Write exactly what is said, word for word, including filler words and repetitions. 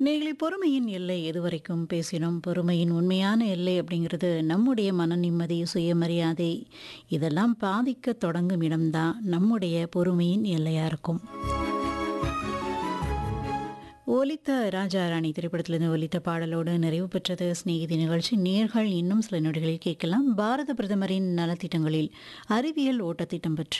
நேயர்களே, பொறுமையின் எல்லை எதுவரைக்கும் பேசினோம்? பொறுமையின் உண்மையான எல்லை அப்படிங்கிறது நம்முடைய மன நிம்மதி, சுயமரியாதை இதெல்லாம் பாதிக்க தொடங்கும் இடம்தான் நம்முடைய பொறுமையின் எல்லையா இருக்கும். ஒலித்த ராஜா ராணி திரைப்படத்திலிருந்து ஒலித்த பாடலோடு நிறைவு பெற்றது சிநேகிதி நிகழ்ச்சி. நேர்கள் இன்னும் சில நொடிகளில் கேட்கலாம் பாரத பிரதமரின் நலத்திட்டங்களில் அறிவியல் ஓட்டத்திட்டம் பற்றி.